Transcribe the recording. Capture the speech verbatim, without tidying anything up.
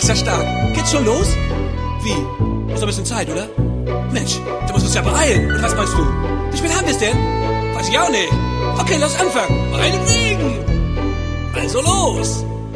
ist ja stark. Geht's schon los? Wie? Ist noch ein bisschen Zeit, oder? Mensch, du musst uns ja beeilen. Und was meinst du? Wie spät haben wir es denn? Weiß ich auch nicht. Okay, lass anfangen. Meinetwegen. Also los.